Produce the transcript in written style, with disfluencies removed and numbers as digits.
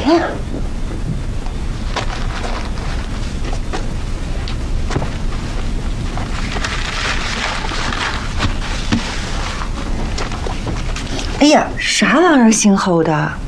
呀？哎呀，啥玩意儿姓侯的？